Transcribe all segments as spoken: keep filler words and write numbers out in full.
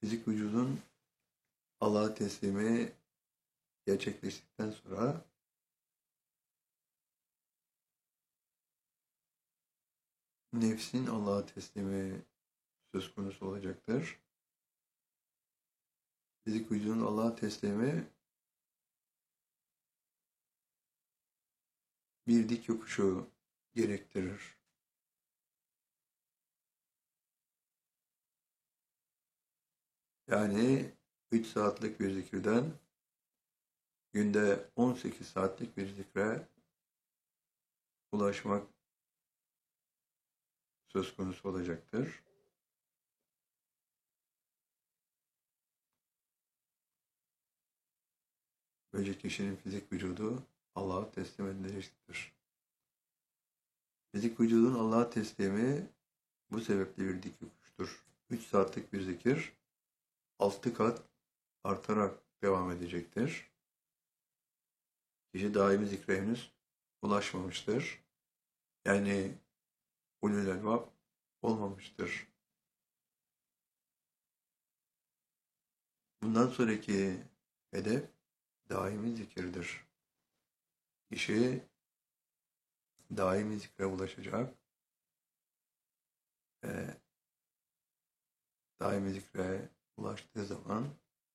Fizik vücudun Allah'a teslimi gerçekleştikten sonra nefsin Allah'a teslimi söz konusu olacaktır. Fizik vücudun Allah'a teslimi bir dik yokuşu gerektirir. Yani üç saatlik bir zikirden günde on sekiz saatlik bir zikre ulaşmak söz konusu olacaktır. Böylece kişinin fizik vücudu Allah'a teslim edilecektir. Fizik vücudun Allah'a teslimi bu sebeple bir dik yokuştur. üç saatlik bir zikir altı kat artarak devam edecektir. Kişi daimi zikre henüz ulaşmamıştır. Yani ulul elbab olmamıştır. Bundan sonraki hedef daimi zikirdir. Kişi daimi zikre ulaşacak ve daimi zikre ulaştığı zaman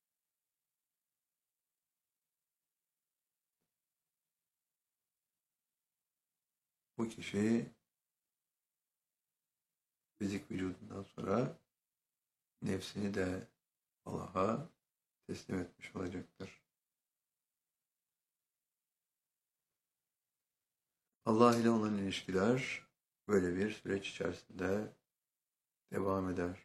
bu kişi fizik vücudundan sonra nefsini de Allah'a teslim etmiş olacaktır. Allah ile olan ilişkiler böyle bir süreç içerisinde devam eder.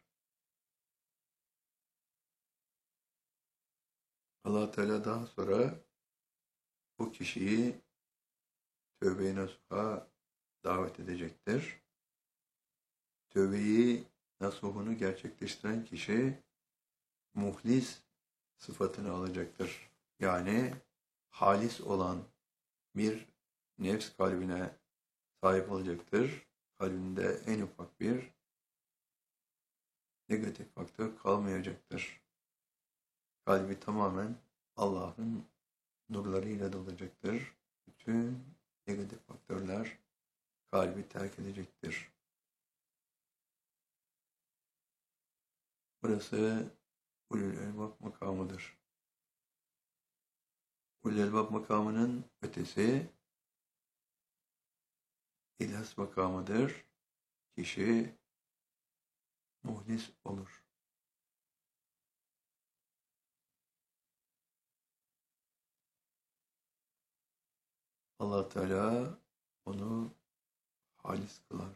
Allah Teala daha sonra bu kişiyi tövbe-i nasuha davet edecektir. Tövbeyi nasuhunu gerçekleştiren kişi muhlis sıfatını alacaktır. Yani halis olan bir nefs kalbine sahip olacaktır. Kalbinde en ufak bir negatif faktör kalmayacaktır. Kalbi tamamen Allah'ın nurlarıyla dolacaktır. Bütün negatif faktörler kalbi terk edecektir. Burası ulul elbab makamıdır. Ulul elbab makamının ötesi İhlas makamıdır. Kişi muhlis olur. Allah Teala onu halis kılar.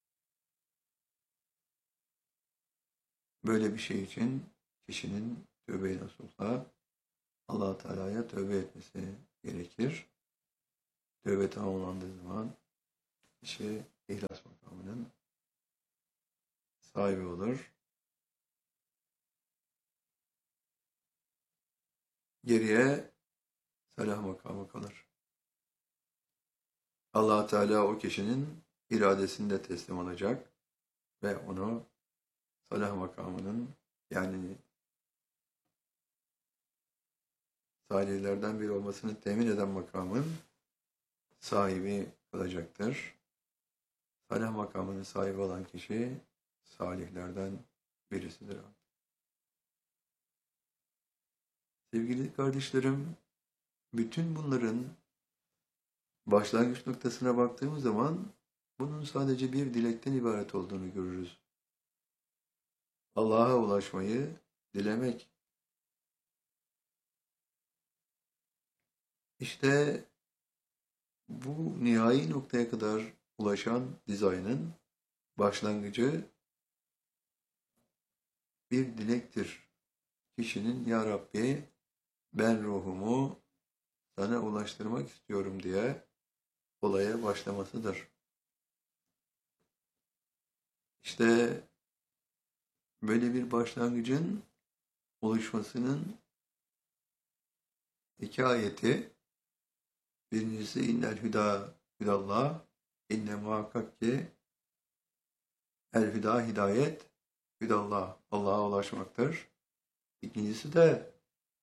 Böyle bir şey için kişinin tövbe-i nasuhla Allah Teala'ya tövbe etmesi gerekir. Tövbe tamamlandığı zaman kişi ihlas makamının sahibi olur. Geriye salah makamı kalır. Allah Teala o kişinin iradesinde teslim olacak ve onu salah makamının yani salihlerden biri olmasını temin eden makamın sahibi kılacaktır. Salah makamının sahibi olan kişi salihlerden birisidir. Sevgili kardeşlerim, bütün bunların başlangıç noktasına baktığımız zaman bunun sadece bir dilekten ibaret olduğunu görürüz. Allah'a ulaşmayı dilemek. İşte bu nihai noktaya kadar ulaşan dizaynın başlangıcı bir dilektir. Kişinin Ya Rabbi ben ruhumu sana ulaştırmak istiyorum diye olaya başlamasıdır. İşte böyle bir başlangıcın oluşmasının iki ayeti, birincisi innel hüda hüdallah, inne muhakkak ki el hüda hidayet hüdallah, Allah'a ulaşmaktır. İkincisi de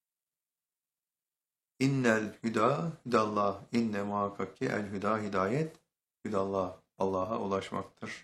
innel hüda hüdallah. İnne muhakkak ki el hüda hidayet hüdallah. Allah'a ulaşmaktır.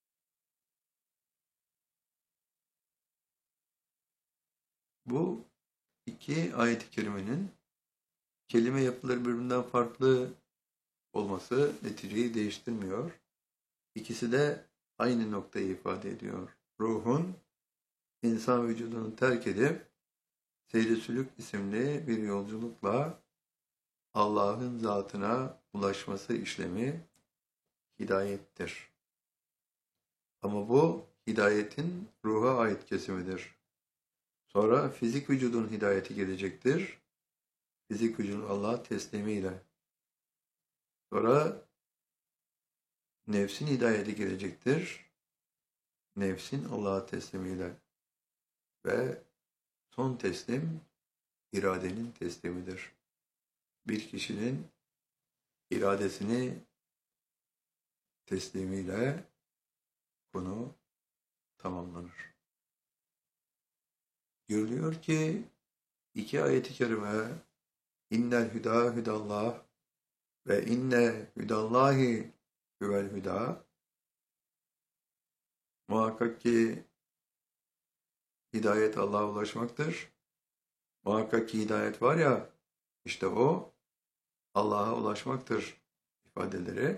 Bu iki ayet-i kerimenin kelime yapıları birbirinden farklı olması neticeyi değiştirmiyor. İkisi de aynı noktayı ifade ediyor. Ruhun insan vücudunu terk edip seyri sülük isimli bir yolculukla Allah'ın zatına ulaşması işlemi hidayettir. Ama bu hidayetin ruha ait kesimidir. Sonra fizik vücudun hidayeti gelecektir. Fizik vücudun Allah'a teslimiyle. Sonra nefsin hidayeti gelecektir. Nefsin Allah'a teslimiyle. Ve son teslim iradenin teslimidir. Bir kişinin iradesini teslimiyle konu tamamlanır. Görülüyor ki iki ayet-i kerime innel hüda hüdallah ve inne hüdallahi hüvel hüda muhakkak ki hidayet Allah'a ulaşmaktır. Muhakkak ki hidayet var ya işte o Allah'a ulaşmaktır ifadeleri.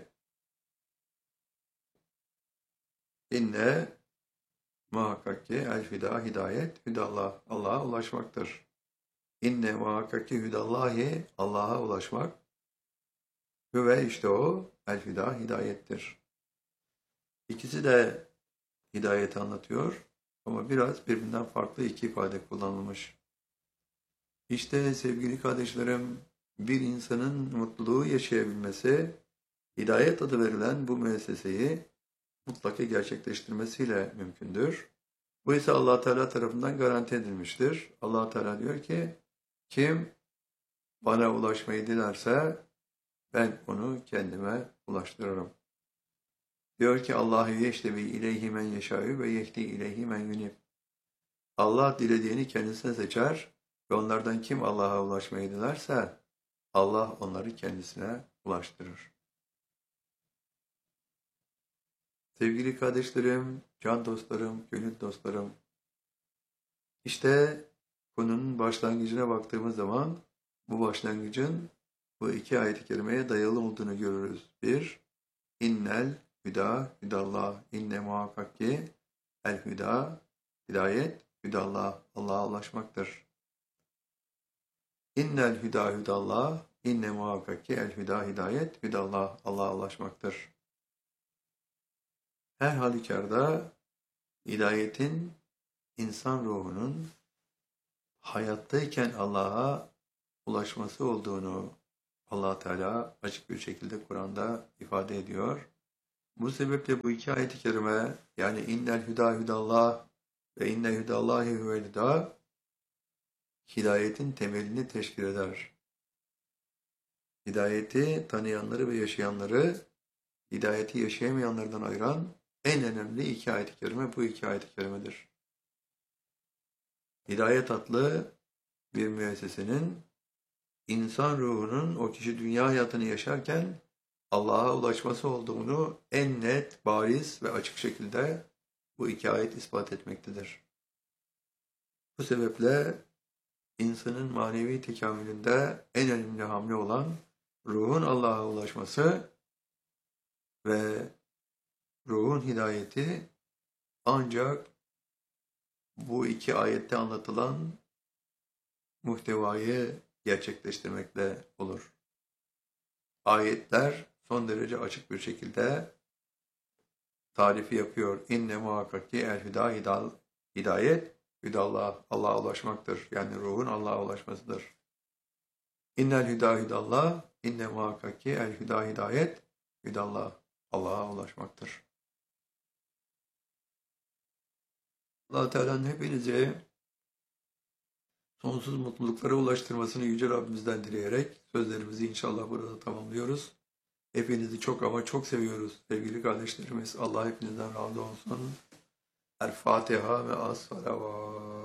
İnne muhakkak ki el hüda hidayet hüdallah Allah'a ulaşmaktır. İnne muhakkak ki hüdallahi Allah'a ulaşmak ve işte o el hüda hidayettir. İkisi de hidayeti anlatıyor ama biraz birbirinden farklı iki ifade kullanılmış. İşte sevgili kardeşlerim, bir insanın mutluluğu yaşayabilmesi, hidayet adı verilen bu müesseseyi mutlaka gerçekleştirmesiyle mümkündür. Bu ise Allah Teala tarafından garanti edilmiştir. Allah Teala diyor ki, kim bana ulaşmayı dilerse ben onu kendime ulaştırırım. Diyor ki Allahu yeştebi ileyhi men yeşâ'ü ve yehdi ileyhi men yunib. Allah dilediğini kendisine seçer ve onlardan kim Allah'a ulaşmayı dilerse Allah onları kendisine ulaştırır. Sevgili kardeşlerim, can dostlarım, gönül dostlarım, işte konunun başlangıcına baktığımız zaman bu başlangıcın bu iki ayet-i kerimeye dayalı olduğunu görürüz. Bir, innel hüda hüdallah, inne muhakkak ki el hüda, hidayet, hüdallah, Allah'a ulaşmaktır. İnnel hüda hüdallah, inne muhakkak ki el hüda hidayet, hüdallah, Allah'a ulaşmaktır. Her halükarda hidayetin insan ruhunun hayattayken Allah'a ulaşması olduğunu Allah Teala açık bir şekilde Kur'an'da ifade ediyor. Bu sebeple bu iki ayet-i kerime yani innel hüda hüdallah ve inne hüdallahi huvel hüda hidayetin temelini teşkil eder. Hidayeti tanıyanları ve yaşayanları hidayeti yaşayamayanlardan ayıran en önemli iki ayet-i kerime bu iki ayet-i kerimedir. Hidayet adlı bir müessesenin insan ruhunun o kişi dünya hayatını yaşarken Allah'a ulaşması olduğunu en net, bariz ve açık şekilde bu iki ayet ispat etmektedir. Bu sebeple insanın manevi tekamülünde en önemli hamle olan ruhun Allah'a ulaşması ve ruhun hidayeti ancak bu iki ayette anlatılan muhtevayı gerçekleştirmekle olur. Ayetler son derece açık bir şekilde tarifi yapıyor. İnne muhakkak ki el hüda hidal, hidayet, hüdallah, Allah'a ulaşmaktır. Yani ruhun Allah'a ulaşmasıdır. İnnel hüda hüdallah, inne muhakkak ki el hüda hidayet, hüdallah, Allah'a ulaşmaktır. Allah Teala'nın hepinize sonsuz mutluluklara ulaştırmasını Yüce Rabbimizden dileyerek sözlerimizi inşallah burada tamamlıyoruz. Hepinizi çok ama çok seviyoruz sevgili kardeşlerimiz. Allah hepinizden razı olsun. El Fatiha ve as-salavat.